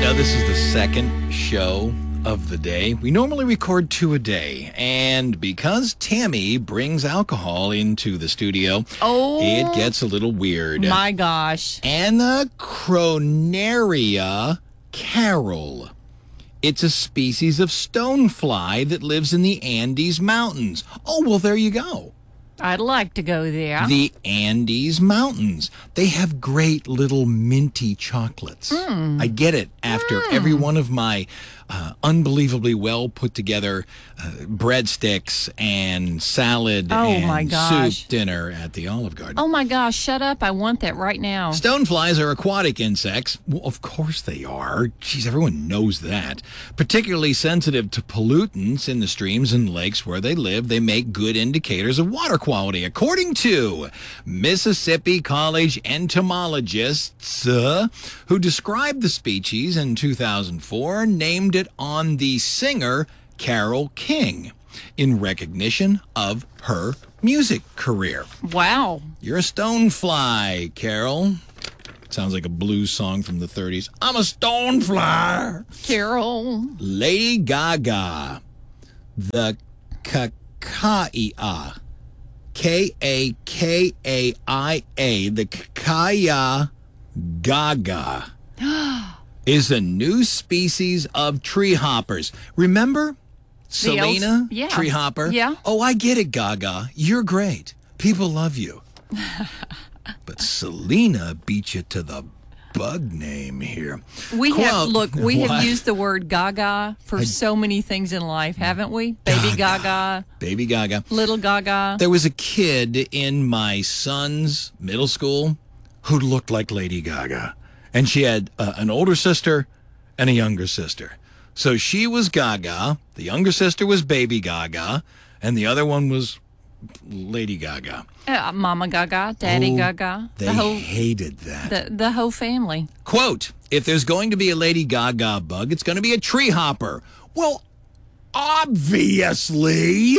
This is the second show of the day. We normally record 2 a day, and because Tammy brings alcohol into the studio, it gets a little weird. My gosh. Anacronaria carol. It's a species of stonefly that lives in the Andes Mountains. Oh, well, there you go. I'd like to go there. The Andes Mountains. They have great little minty chocolates. I get it after every one of my unbelievably well put together breadsticks and salad and soup dinner at the Olive Garden. Oh my gosh, shut up. I want that right now. Stoneflies are aquatic insects. Well, of course they are. Jeez, everyone knows that. Particularly sensitive to pollutants in the streams and lakes where they live. They make good indicators of water quality. According to Mississippi College entomologists who described the species in 2004, named it on the singer Carole King in recognition of her music career. Wow. You're a stonefly, Carol. Sounds like a blues song from the 30s. I'm a stonefly. Carol. Lady Gaga. The Kakaia. K-A-K-A-I-A. The Kakaya Gaga is a new species of tree hoppers. Remember Selena, tree hopper? Yeah. Oh, I get it, Gaga. You're great. People love you. But Selena beat you to the bug name here. We have used the word Gaga for so many things in life, haven't we? Baby Gaga. Baby Gaga. Little Gaga. There was a kid in my son's middle school who looked like Lady Gaga. And she had an older sister and a younger sister. So she was Gaga, the younger sister was Baby Gaga, and the other one was Lady Gaga. Mama Gaga, Daddy Gaga. They hated that. The whole family. Quote, if there's going to be a Lady Gaga bug, it's going to be a tree hopper. Well, obviously.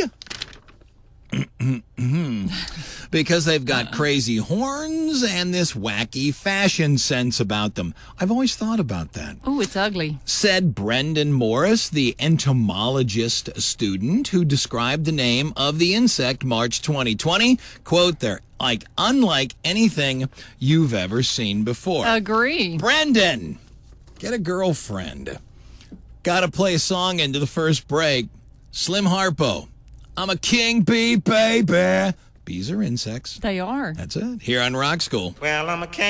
Because they've got crazy horns and this wacky fashion sense about them. I've always thought about that. Oh, it's ugly. Said Brendan Morris, the entomologist student who described the name of the insect March 2020. Quote, they're unlike anything you've ever seen before. Agree. Brendan, get a girlfriend. Got to play a song into the first break. Slim Harpo. I'm a king bee, baby. Bees are insects. They are. That's it. Here on Rock School. Well, I'm a king.